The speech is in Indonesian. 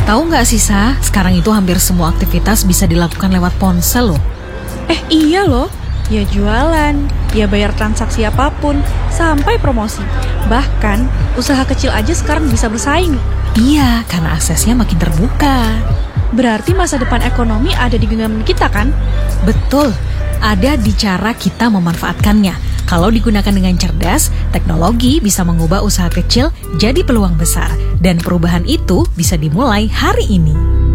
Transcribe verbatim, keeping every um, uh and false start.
Tahu nggak sih, Sa? Sekarang itu hampir semua aktivitas bisa dilakukan lewat ponsel loh. Eh iya loh, ya jualan, ya bayar transaksi apapun, sampai promosi. Bahkan usaha kecil aja sekarang bisa bersaing. Iya, karena aksesnya makin terbuka. Berarti masa depan ekonomi ada di genggaman kita kan? Betul, ada di cara kita memanfaatkannya. Kalau digunakan dengan cerdas, teknologi bisa mengubah usaha kecil jadi peluang besar. Dan perubahan itu bisa dimulai hari ini.